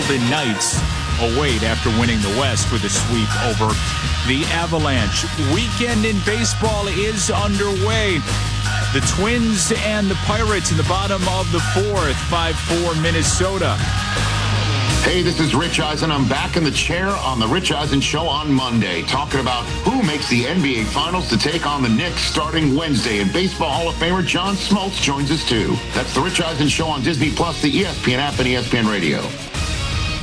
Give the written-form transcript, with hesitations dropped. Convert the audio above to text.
Golden Knights await after winning the West with a sweep over the Avalanche. Weekend in baseball is underway. The Twins and the Pirates in the bottom of the fourth, 5-4 Minnesota. Hey, this is Rich Eisen. I'm back in the chair on the Rich Eisen Show on Monday, talking about who makes the NBA Finals to take on the Knicks starting Wednesday. And Baseball Hall of Famer John Smoltz joins us too. That's the Rich Eisen Show on Disney Plus, the ESPN app, and ESPN Radio.